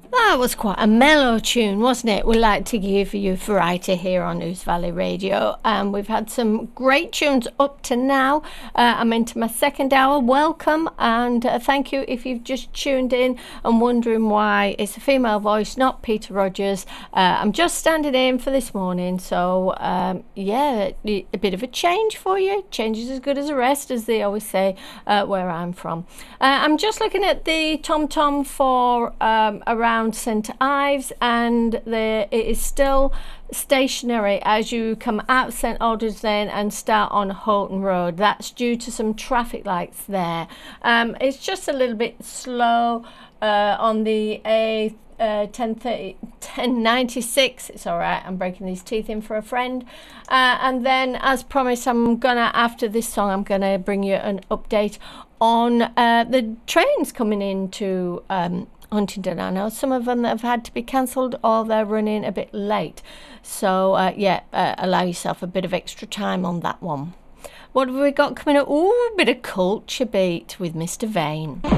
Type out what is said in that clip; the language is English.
That was quite a mellow tune, wasn't it? We like to give you variety here on News Valley Radio. We've had some great tunes up to now. I'm into my second hour. Welcome, and thank you if you've just tuned in and wondering why it's a female voice, not Peter Rogers. I'm just standing in for this morning, so yeah, a bit of a change for you. Change is as good as a rest, as they always say where I'm from. I'm just looking at the TomTom for around St Ives, and it is still stationary as you come out St Alders Lane and start on Houghton Road. That's due to some traffic lights there. It's just a little bit slow on the A 1096. It's all right, I'm breaking these teeth in for a friend. And then, as promised, after this song, I'm gonna bring you an update on the trains coming into Huntingdon. I know some of them have had to be cancelled or they're running a bit late. So, allow yourself a bit of extra time on that one. What have we got coming up? Ooh, a bit of Culture Beat with Mr. Vane.